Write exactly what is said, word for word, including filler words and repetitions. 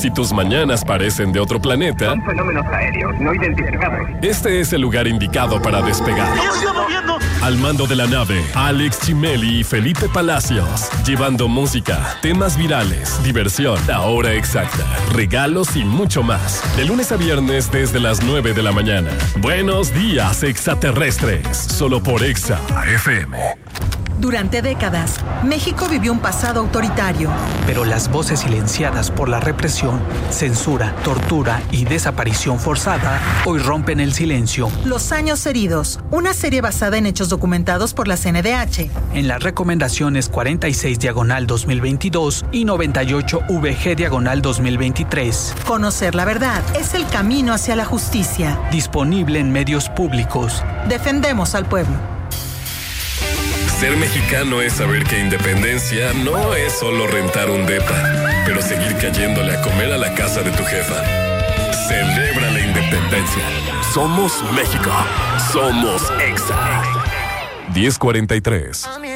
Si tus mañanas parecen de otro planeta, son fenómenos aéreos no identificados. Este es el lugar indicado para despegar. ¡Ya se está moviendo! Al mando de la nave, Alex Chimeli y Felipe Palacios, llevando música, temas virales, diversión, la hora exacta, regalos y mucho más. De lunes a viernes desde las nueve de la mañana. Buenos días, extraterrestres. Solo por Exa F M. Durante décadas, México vivió un pasado autoritario. Pero las voces silenciadas por la represión, censura, tortura y desaparición forzada hoy rompen el silencio. Los años heridos, una serie basada en hechos documentados por la C N D H. En las recomendaciones cuarenta y seis diagonal dos mil veintidós y noventa y ocho V G diagonal dos mil veintitrés. Conocer la verdad es el camino hacia la justicia. Disponible en medios públicos. Defendemos al pueblo. Ser mexicano es saber que independencia no es solo rentar un depa, pero seguir cayéndole a comer a la casa de tu jefa. Celebra la independencia. Somos México. Somos Exa. diez cuarenta y tres.